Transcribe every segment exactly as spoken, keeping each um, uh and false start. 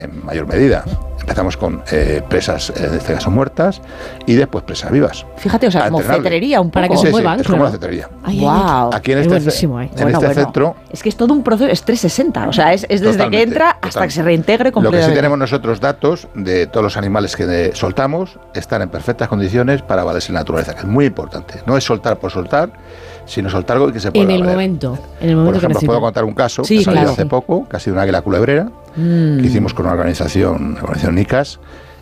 en mayor medida. Empezamos con eh, presas, en este caso muertas, y después presas vivas. Fíjate, o sea, como cetrería un poco. Para que sí, se sí, muevan. es claro. como la cetrería. Ay, wow. Aquí en Es este, buenísimo, ¿eh? en Bueno, este bueno. centro... Es que es todo un proceso, es trescientos sesenta, o sea, es, es desde Totalmente, que entra hasta totalmente. que se reintegre completamente. Lo que sí tenemos nosotros datos de todos los animales que de- soltamos están en perfectas condiciones para valerse en la naturaleza, que es muy importante. No es soltar por soltar, sino soltar algo que se pueda En el valer. momento. En el Por momento que ejemplo, necesita. puedo contar un caso Sí, que salió claro. hace poco, que ha sido una águila culebrera, Mm. que hicimos con una organización, la organización NICAS.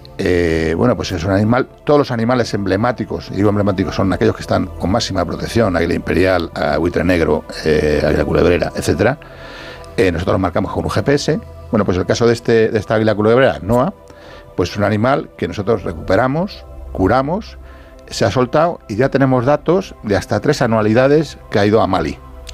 Eh, bueno, pues es un animal, todos los animales emblemáticos, y digo emblemáticos, son aquellos que están con máxima protección, águila imperial, eh, buitre negro, eh, águila culebrera, etcétera. Eh, nosotros los marcamos con un G P S. Bueno, pues el caso de, este, de esta águila culebrera, Noa, pues es un animal que nosotros recuperamos, curamos, se ha soltado y ya tenemos datos de hasta tres anualidades que ha ido a Mali.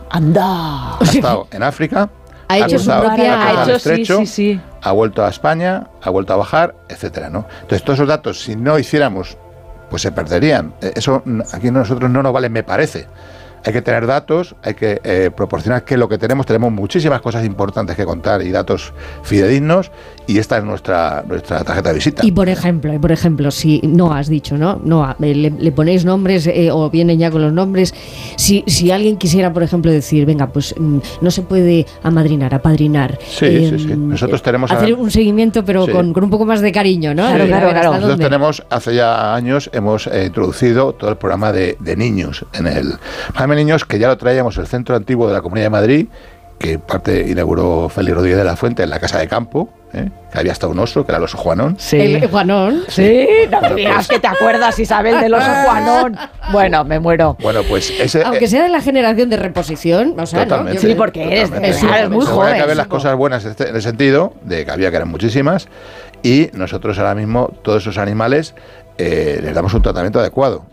¡Anda! Ha estado en África, Ha hecho su cruzado- propia- ha cruzado Ha el hecho, sí, estrecho, sí, sí. ha vuelto a España, ha vuelto a bajar, etcétera, ¿no? Entonces, todos esos datos, si no hiciéramos, pues se perderían. Eh, Eso mm, aquí a nosotros no nos vale, me parece. Hay que tener datos, hay que eh, proporcionar que lo que tenemos, tenemos muchísimas cosas importantes que contar y datos fidedignos, y esta es nuestra, nuestra tarjeta de visita. Y por ejemplo, y por ejemplo, si no has dicho, ¿no? No, le, le ponéis nombres eh, o vienen ya con los nombres. Si, si alguien quisiera, por ejemplo, decir, venga, pues mm, no se puede amadrinar, apadrinar. Sí, sí, sí. Nosotros tenemos a- hacer un seguimiento, pero Sí. con, con un poco más de cariño, ¿no? Claro, A ver, claro, a ver, claro. ¿hasta Nosotros dónde? tenemos, hace ya años, hemos eh, introducido todo el programa de, de niños en el programa de niños, que ya lo traíamos el Centro Antiguo de la Comunidad de Madrid, que parte inauguró Félix Rodríguez de la Fuente en la Casa de Campo, ¿eh? Que había hasta un oso, que era el oso Juanón. Sí. El Juanón. Sí, no me digas que te acuerdas, Isabel, del oso Juanón. Bueno, me muero. Bueno, pues ese... Aunque eh, sea de la generación de reposición, o sea, ¿no? Totalmente. Yo- Sí, porque eres- Totalmente. eres- eres muy Seguro joven, que ver las chico. cosas buenas en este- en el sentido de que había, que eran muchísimas, y nosotros ahora mismo, todos esos animales, eh, les damos un tratamiento adecuado.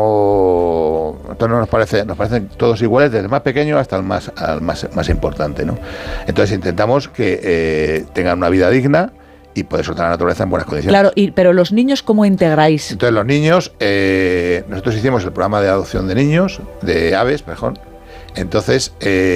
No, entonces no nos parece, nos parecen todos iguales, desde el más pequeño hasta el más, al más, más importante, ¿no? Entonces intentamos que eh, tengan una vida digna y poder soltar a la naturaleza en buenas condiciones. Claro, y, pero los niños, ¿cómo integráis? Entonces los niños, eh, nosotros hicimos el programa de adopción de niños, de aves, mejor. Entonces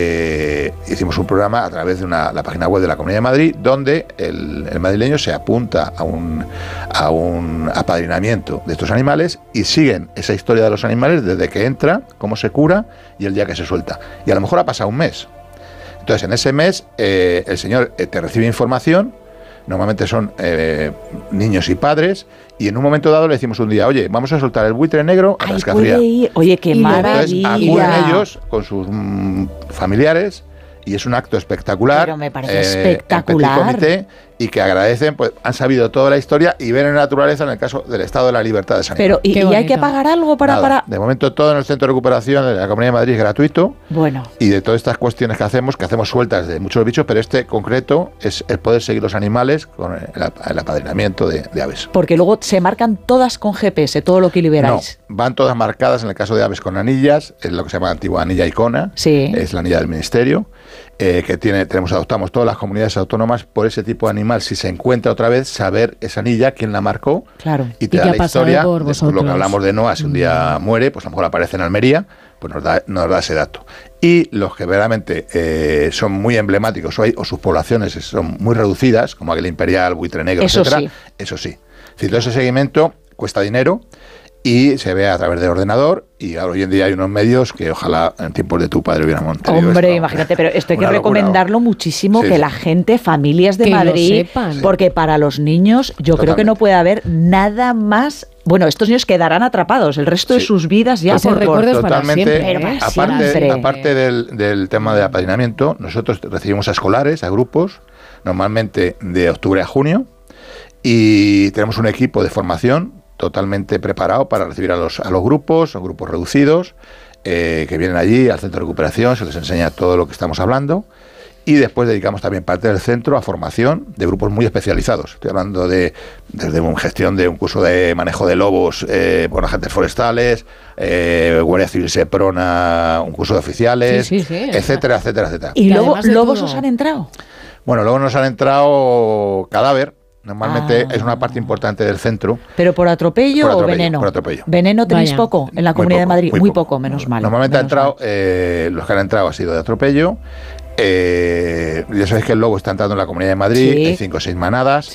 eh, hicimos un programa a través de una, la página web de la Comunidad de Madrid, donde el, el madrileño se apunta a un, a un apadrinamiento de estos animales y siguen esa historia de los animales desde que entra, cómo se cura y el día que se suelta. Y a lo mejor ha pasado un mes. Entonces en ese mes eh, el señor eh, te recibe información. Normalmente son eh, niños y padres, y en un momento dado le decimos un día, oye, vamos a soltar el buitre negro a Ay, Rascafría. puede ir. Oye, qué Y lo ves, Entonces maravilla. acuden ellos con sus mm, familiares y es un acto espectacular. Pero me parece eh, espectacular. en petit comité, y que agradecen, pues han sabido toda la historia y ven en la naturaleza en el caso del estado de la libertad de San Pero, ¿y, Qué y hay bonito. que pagar algo para...? Nada, para... De momento todo en el Centro de Recuperación de la Comunidad de Madrid es gratuito. Bueno, Y de todas estas cuestiones que hacemos, que hacemos sueltas de muchos bichos, pero este concreto es el poder seguir los animales con el, ap- el apadrinamiento de, de aves. porque luego se marcan todas con G P S, todo lo que liberáis. No, van todas marcadas en el caso de aves con anillas, es lo que se llama antigua anilla icona, Sí. es la anilla del Ministerio, eh, que tiene, tenemos, adoptamos todas las comunidades autónomas por ese tipo de animal. Si se encuentra otra vez, saber esa anilla, quién la marcó, Claro. y te Y da que ha la pasado historia, por de- vosotros. lo que hablamos de Noa, si un día muere, pues a lo mejor aparece en Almería, pues nos da, nos da ese dato. Y los que verdaderamente eh, son muy emblemáticos o, hay- o sus poblaciones son muy reducidas, como Águila Imperial, Buitre Negro, Eso etcétera, sí. eso sí. Es decir, todo ese seguimiento cuesta dinero y se ve a través del ordenador, y ahora hoy en día hay unos medios que ojalá en tiempos de tu padre hubieran montado. Hombre, imagínate, pero esto hay que Una locura. recomendarlo muchísimo, Sí, que sí. la gente, familias de Que lo Madrid, sepan. porque para los niños yo creo que Totalmente. no puede haber nada más. Bueno, estos niños quedarán atrapados el resto de Sí. sus vidas ya Ese por, por- recuerdo es para Totalmente. siempre, Pero para ¿eh? aparte siempre. aparte del, del tema de apadrinamiento, nosotros recibimos a escolares, a grupos, normalmente de octubre a junio, y tenemos un equipo de formación totalmente preparado para recibir a los, a los grupos, a grupos reducidos, eh, que vienen allí al centro de recuperación, se les enseña todo lo que estamos hablando. Y después dedicamos también parte del centro a formación de grupos muy especializados. Estoy hablando de desde una gestión de un curso de manejo de lobos eh, por agentes forestales, eh, Guardia Civil Seprona, un curso de oficiales, Sí, sí, sí. etcétera, etcétera, etcétera. Y Y luego además de lobos todo- os han entrado. Bueno, luego nos han entrado cadáver. Normalmente Ah. es una parte importante del centro. ¿Pero por atropello, Por o atropello, veneno? por atropello. ¿Veneno tenéis Vaya. poco en la Muy Comunidad de poco, Madrid? muy Muy poco. poco, menos mal. Normalmente han menos entrado, mal. eh, los que han entrado ha sido de atropello. Eh, ya sabéis que el lobo está entrando en la Comunidad de Madrid, Sí. hay cinco o seis manadas.